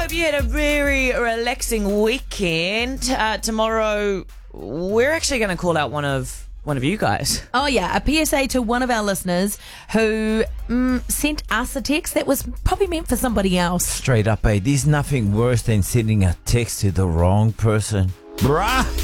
hope you had a very relaxing weekend. Tomorrow, we're actually going to call out one of you guys. Oh, yeah. A PSA to one of our listeners who sent us a text that was probably meant for somebody else. Straight up, there's nothing worse than sending a text to the wrong person. Bruh!